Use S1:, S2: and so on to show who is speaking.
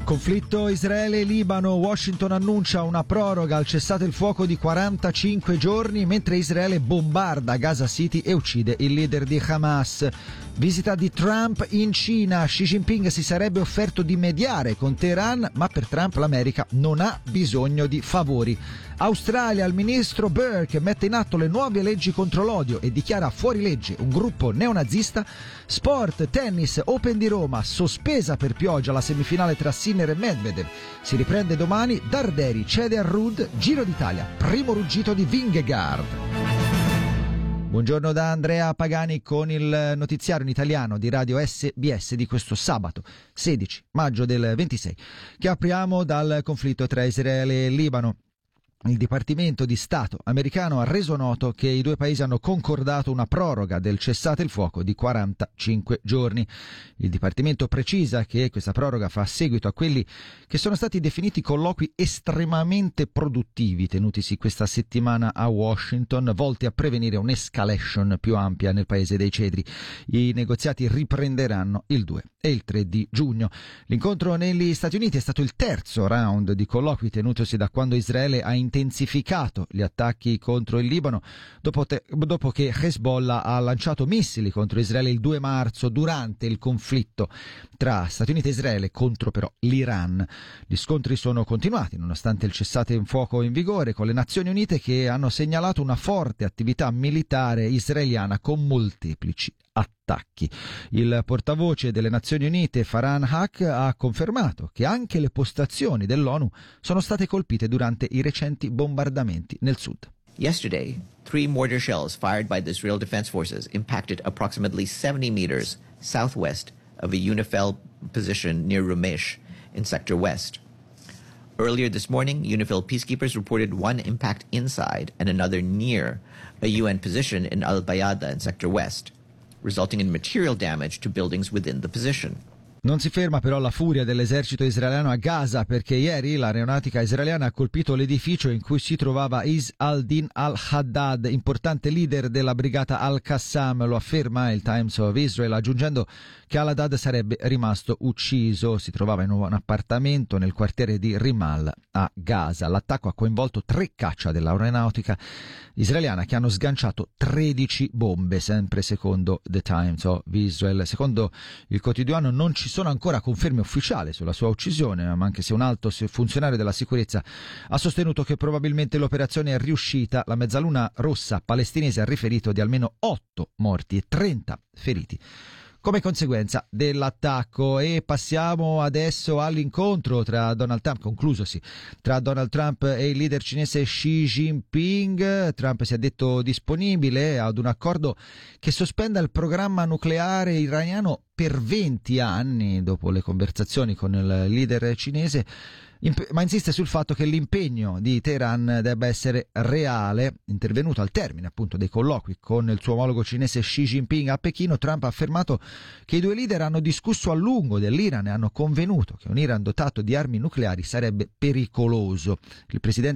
S1: Conflitto Israele-Libano. Washington annuncia una proroga al cessate il fuoco di 45 giorni mentre Israele bombarda Gaza City e uccide il leader di Hamas. Visita di Trump in Cina. Xi Jinping si sarebbe offerto di mediare con Teheran, ma per Trump l'America non ha bisogno di favori. Australia, il ministro Burke mette in atto le nuove leggi contro l'odio e dichiara fuori legge un gruppo neonazista. Sport, tennis, Open di Roma, sospesa per pioggia la semifinale tra Sinner e Medvedev. Si riprende domani, Darderi cede a Ruud, Giro d'Italia, primo ruggito di Vingegaard. Buongiorno da Andrea Pagani con il notiziario in italiano di Radio SBS di questo sabato 16 maggio del 26, che apriamo dal conflitto tra Israele e Libano. Il Dipartimento di Stato americano ha reso noto che i due paesi hanno concordato una proroga del cessate il fuoco di 45 giorni. Il Dipartimento precisa che questa proroga fa seguito a quelli che sono stati definiti colloqui estremamente produttivi tenutisi questa settimana a Washington, volti a prevenire un'escalation più ampia nel paese dei cedri. I negoziati riprenderanno il 2 e il 3 di giugno. L'incontro negli Stati Uniti è stato il terzo round di colloqui tenutosi da quando Israele ha intensificato gli attacchi contro il Libano dopo che Hezbollah ha lanciato missili contro Israele il 2 marzo durante il conflitto tra Stati Uniti e Israele contro però l'Iran. Gli scontri sono continuati nonostante il cessate il fuoco in vigore, con le Nazioni Unite che hanno segnalato una forte attività militare israeliana con molteplici attacchi. Il portavoce delle Nazioni Unite Farhan Haq ha confermato che anche le postazioni dell'ONU sono state colpite durante i recenti bombardamenti nel sud.
S2: Yesterday, 3 mortar shells fired by the Israel Defense Forces impacted approximately 70 meters southwest of a UNIFIL position near Ramesh in Sector West. Earlier this morning, UNIFIL peacekeepers reported one impact inside and another near a UN position in Al-Bayada in Sector West, resulting in material damage to buildings within the position.
S1: Non si ferma però la furia dell'esercito israeliano a Gaza, perché ieri l'aeronautica israeliana ha colpito l'edificio in cui si trovava Is al-Din al-Haddad, importante leader della brigata Al-Qassam, lo afferma il Times of Israel, aggiungendo che al-Haddad sarebbe rimasto ucciso. Si trovava in un appartamento nel quartiere di Rimal a Gaza. L'attacco ha coinvolto 3 caccia dell'aeronautica israeliana che hanno sganciato 13 bombe, sempre secondo The Times of Israel. Secondo il quotidiano non ci sono ancora conferme ufficiali sulla sua uccisione, ma anche se un alto funzionario della sicurezza ha sostenuto che probabilmente l'operazione è riuscita, la Mezzaluna Rossa palestinese ha riferito di almeno 8 morti e 30 feriti come conseguenza dell'attacco. E passiamo adesso all'incontro tra Donald Trump, conclusosi tra Donald Trump e il leader cinese Xi Jinping. Trump si è detto disponibile ad un accordo che sospenda il programma nucleare iraniano per 20 anni dopo le conversazioni con il leader cinese, ma insiste sul fatto che l'impegno di Teheran debba essere reale. Intervenuto al termine appunto dei colloqui con il suo omologo cinese Xi Jinping a Pechino, Trump ha affermato che i due leader hanno discusso a lungo dell'Iran e hanno convenuto che un Iran dotato di armi nucleari sarebbe pericoloso. Il presidente